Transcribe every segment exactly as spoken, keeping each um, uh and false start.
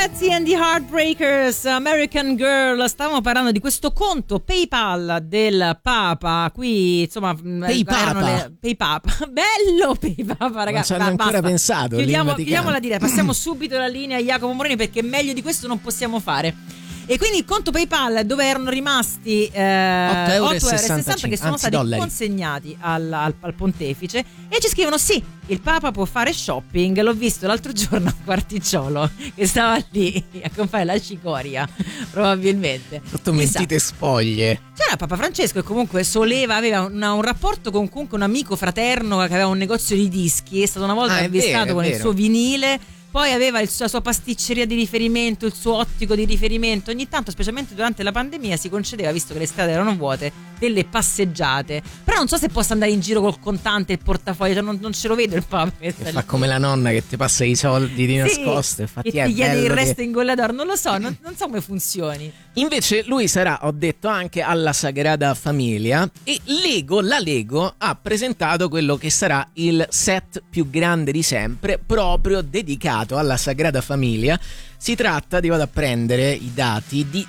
Patsy and the Heartbreakers, American Girl. Stavamo parlando di questo conto PayPal del Papa. Qui insomma PayPal le... PayPal bello PayPal ragazzi. Non ci hanno ancora basta. pensato. Chiudiamo, chiudiamo la diretta, passiamo subito la linea a Jacopo Moroni perché meglio di questo non possiamo fare. E quindi il conto PayPal dove erano rimasti eh, otto euro e otto euro e sessanta che sono anzi, stati dollari. consegnati al, al, al pontefice, e ci scrivono: sì, il Papa può fare shopping, l'ho visto l'altro giorno a Quarticciolo che stava lì a comprare la cicoria probabilmente sotto mentite spoglie. C'era Papa Francesco, che comunque soleva, aveva una, un rapporto con comunque un amico fraterno che aveva un negozio di dischi, è stato una volta ah, avvistato vero, con vero. il suo vinile. Poi aveva il, la sua pasticceria di riferimento, il suo ottico di riferimento. Ogni tanto, specialmente durante la pandemia, si concedeva, visto che le strade erano vuote, delle passeggiate. Però non so se possa andare in giro col contante e il portafoglio, cioè non, non ce lo vedo il Papa. Che fa come la nonna che ti passa i soldi di sì, nascosto. Infatti e è ti chiede il bello resto che... in gollador. Non lo so, non, non so come funzioni. Invece lui sarà, ho detto, anche alla Sagrada Famiglia, e Lego, la Lego ha presentato quello che sarà il set più grande di sempre, proprio dedicato alla Sagrada Famiglia. Si tratta, di vado a prendere i dati, di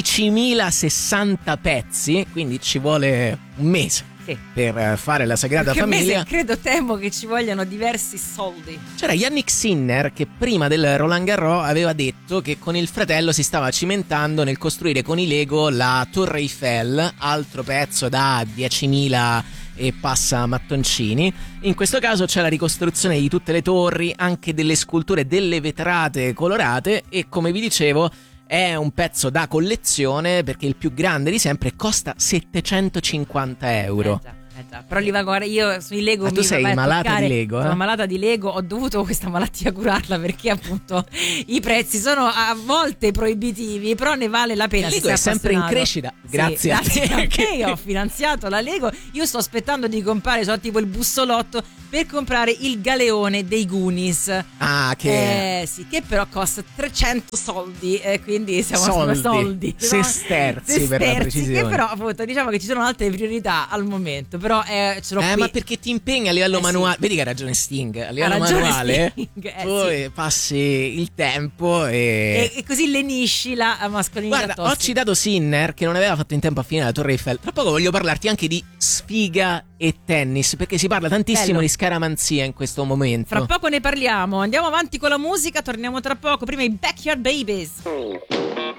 dodicimilasessanta pezzi, quindi ci vuole un mese sì. per fare la Sagrada Perché Famiglia. Mese, credo temo che ci vogliano diversi soldi. C'era Yannick Sinner che prima del Roland Garros aveva detto che con il fratello si stava cimentando nel costruire con i Lego la Torre Eiffel, altro pezzo da diecimila e passa mattoncini. In questo caso c'è la ricostruzione di tutte le torri, anche delle sculture, delle vetrate colorate, e come vi dicevo è un pezzo da collezione perché il più grande di sempre, costa settecentocinquanta euro. Eh già. Eh già, però li va a guardare, io sui Lego ma tu mi sei vai a malata toccare, di Lego, eh? Sono malata di Lego, ho dovuto questa malattia curarla perché appunto i prezzi sono a volte proibitivi, però ne vale la pena. Il Lego è sempre in crescita, grazie, sì, a grazie te. a te ho finanziato la Lego. Io sto aspettando di comprare, so tipo il bussolotto per comprare il galeone dei Goonies. Ah, che eh, sì, che però costa trecento soldi, e quindi siamo soldi, a soldi, sesterzi, per la precisione. Che però appunto diciamo che ci sono altre priorità al momento, però eh, ce l'ho Eh, qui. ma perché ti impegni a livello eh, manuale? sì. Vedi che ha ragione Sting. A livello ragione manuale Sting, eh, poi sì. passi il tempo e... e, e così lenisci la mascolinità. Guarda, ho citato Sinner che non aveva fatto in tempo a finire la Torre Eiffel. Tra poco voglio parlarti anche di sfiga e tennis, perché si parla tantissimo Bello. di scaramanzia in questo momento. Fra poco ne parliamo. Andiamo avanti con la musica, torniamo tra poco. Prima i Backyard Babies.